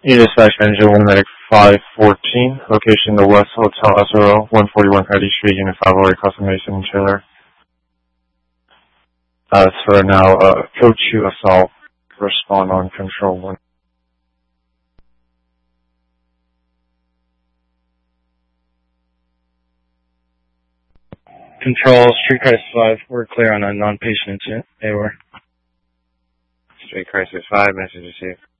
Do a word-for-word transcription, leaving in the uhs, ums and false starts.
You dispatch manager, one medic five fourteen, location the West Hotel S R O, one forty-one Hardy Street, Unit five oh eight, Custom Mason and Trailer. Uh, it's for now, uh, Kochu Assault, respond on control one. Control, Street Crisis five, we're clear on a non-patient incident. They were. Street Crisis five, message received.